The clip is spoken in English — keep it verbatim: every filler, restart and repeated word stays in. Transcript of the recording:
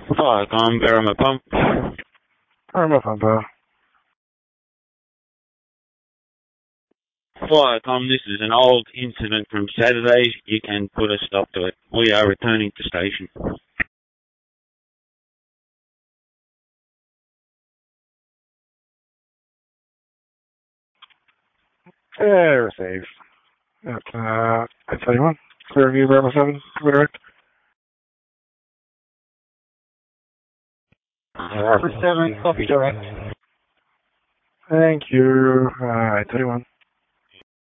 Viacom, Berrima Pump. Berrima Pump. Viacom, this is an old incident from Saturday. You can put a stop to it. We are returning to station. Fair safe. At, uh, I tell you what, Clearview, Berrima seven, direct. Berrima seven, copy direct. Thank you. Uh, I tell you one.